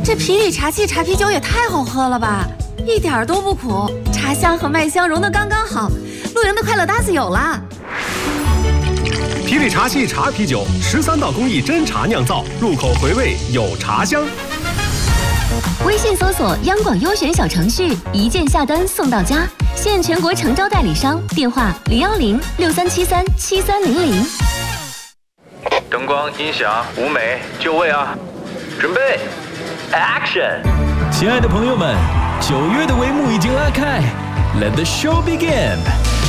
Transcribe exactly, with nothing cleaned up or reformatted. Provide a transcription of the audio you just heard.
这皮里茶气茶啤酒也太好喝了吧，一点都不苦，茶香和麦香融得刚刚好，露营的快乐搭子有了。 皮里茶气茶啤酒，十三道工艺真茶酿造，入口回味有茶香。 微信搜索央广优选小程序，一键下单送到家，现全国诚招代理商，电话零幺零六三七三七三零零。 灯光、音响、舞美，就位啊！准备 ，Action！ 亲爱的朋友们，九月的帷幕已经拉开 ，Let the show begin！